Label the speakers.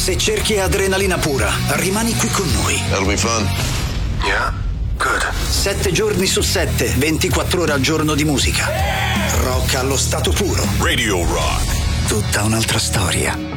Speaker 1: Se cerchi adrenalina pura, rimani qui con noi.
Speaker 2: That'll be fun.
Speaker 3: Yeah, good.
Speaker 1: 7 giorni su 7, 24 ore al giorno di musica. Rock allo stato puro.
Speaker 2: Radio Rock.
Speaker 1: Tutta un'altra storia.